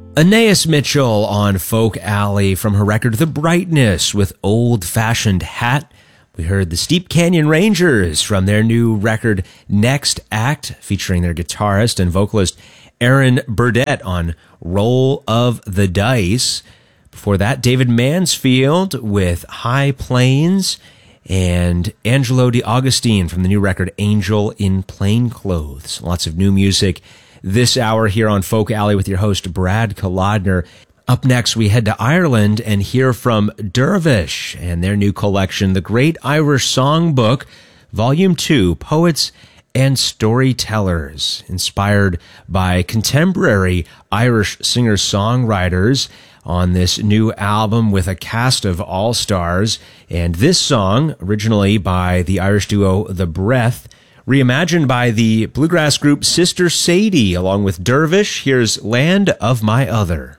Anais Mitchell on Folk Alley from her record The Brightness with Old Fashioned Hat. We heard the Steep Canyon Rangers from their new record Next Act, featuring their guitarist and vocalist Aaron Burdett on Roll of the Dice. Before that, David Mansfield with High Plains, and Angelo DiAugustine from the new record Angel in Plain Clothes. Lots of new music this hour here on Folk Alley with your host, Brad Kolodner. Up next, we head to Ireland and hear from Dervish and their new collection, The Great Irish Songbook, Volume 2, Poets and Storytellers, inspired by contemporary Irish singer-songwriters on this new album with a cast of all-stars. And this song, originally by the Irish duo The Breath, reimagined by the bluegrass group Sister Sadie, along with Dervish. Here's Land of My Other.